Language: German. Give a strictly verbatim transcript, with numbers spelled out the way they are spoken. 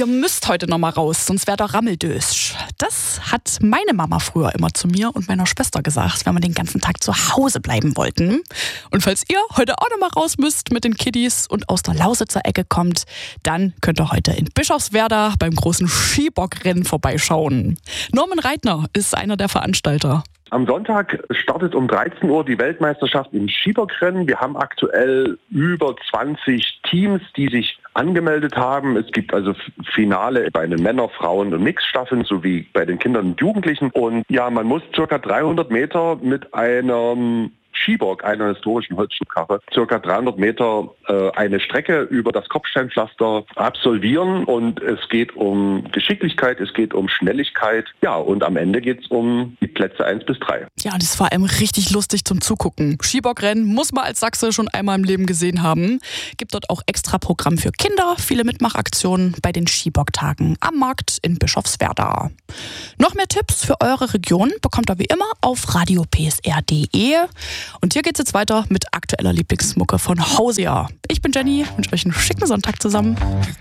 Ihr müsst heute noch mal raus, sonst wäre der Rammeldösch. Das hat meine Mama früher immer zu mir und meiner Schwester gesagt, wenn wir den ganzen Tag zu Hause bleiben wollten. Und falls ihr heute auch noch mal raus müsst mit den Kiddies und aus der Lausitzer Ecke kommt, dann könnt ihr heute in Bischofswerda beim großen Skibockrennen vorbeischauen. Norman Reitner ist einer der Veranstalter. Am Sonntag startet um dreizehn Uhr die Weltmeisterschaft im Skibockrennen. Wir haben aktuell über zwanzig Teams, die sich angemeldet haben. Es gibt also Finale bei den Männer-, Frauen- und Mixstaffeln sowie bei den Kindern und Jugendlichen. Und ja, man muss circa dreihundert Meter mit einem Skibock, einer historischen Holzschubkarre, circa dreihundert Meter äh, eine Strecke über das Kopfsteinpflaster absolvieren, und es geht um Geschicklichkeit, es geht um Schnelligkeit, ja, und am Ende geht es um die Plätze eins bis drei. Ja, das war einem richtig lustig zum Zugucken. Skibockrennen muss man als Sachse schon einmal im Leben gesehen haben. Gibt dort auch extra Programm für Kinder, viele Mitmachaktionen bei den Skibocktagen am Markt in Bischofswerda. Noch mehr Tipps für eure Region bekommt ihr wie immer auf radio p s r punkt d e. Und hier geht's jetzt weiter mit aktueller Lieblingsmucke von Hausia. Ich bin Jenny, wünsche euch einen schicken Sonntag zusammen.